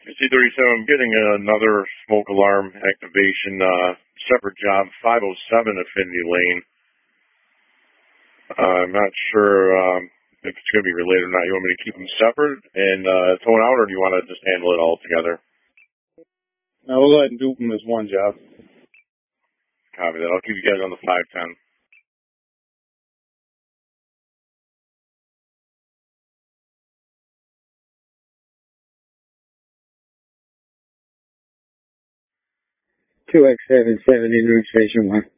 C-37, I'm getting another smoke alarm activation, separate job, 507 Affinity Lane. I'm not sure if it's going to be related or not. You want me to keep them separate and tone out, or do you want to just handle it all together? No, we'll go ahead and do them as one job. Copy that. I'll keep you guys on the 510. Two X 77 in route station 1.